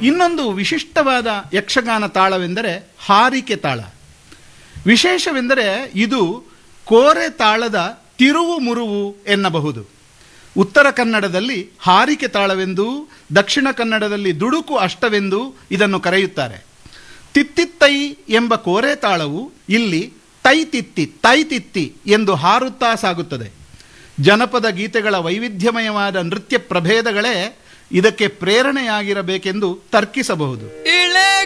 ಇನ್ನೊಂದು ವಿಶಿಷ್ಟವಾದ ಯಕ್ಷಗಾನ ತಾಳವೆಂದರೆ ಹಾರಿಕೆ ತಾಳ. ವಿಶೇಷವೆಂದರೆ ಇದು ಕೋರೆ ತಾಳದ ತಿರುವು ಮುರುವು ಎನ್ನಬಹುದು. ಉತ್ತರ ಕನ್ನಡದಲ್ಲಿ ಹಾರಿಕೆ ತಾಳವೆಂದೂ, ದಕ್ಷಿಣ ಕನ್ನಡದಲ್ಲಿ ದುಡುಕು ಅಷ್ಟವೆಂದೂ ಇದನ್ನು ಕರೆಯುತ್ತಾರೆ. ತಿತ್ತಿತ್ತೈ ಎಂಬ ಕೋರೆ ತಾಳವು ಇಲ್ಲಿ ತೈ ತಿತ್ತಿ ಎಂದು ಹಾರುತ್ತಾ ಸಾಗುತ್ತದೆ. ಜನಪದ ಗೀತೆಗಳ ವೈವಿಧ್ಯಮಯವಾದ ನೃತ್ಯ ಪ್ರಭೇದಗಳೇ ಇದಕ್ಕೆ ಪ್ರೇರಣೆಯಾಗಿರಬೇಕೆಂದು ತರ್ಕಿಸಬಹುದು.